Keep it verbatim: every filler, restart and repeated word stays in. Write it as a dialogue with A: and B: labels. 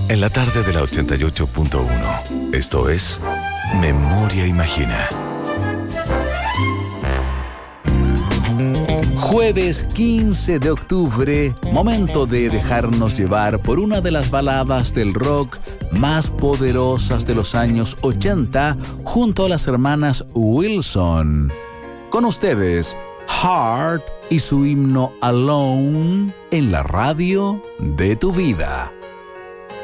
A: En la tarde de la ochenta y ocho punto uno. Esto es Memoria Imagina.
B: Jueves quince de octubre, momento de dejarnos llevar por una de las baladas del rock más poderosas de los años ochenta junto a las hermanas Wilson. Con ustedes, Heart y su himno Alone en la radio de tu vida.